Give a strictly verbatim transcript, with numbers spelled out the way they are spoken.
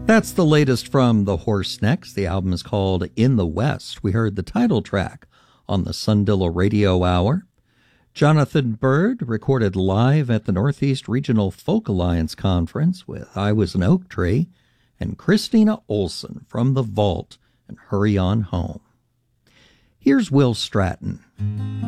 That's the latest from the Horse Necks. The album is called In the West. We heard the title track on the Sundilla Radio Hour. Jonathan Byrd recorded live at the Northeast Regional Folk Alliance Conference with I Was an Oak Tree, and Christina Olson from The Vault and Hurry On Home. Here's Will Stratton.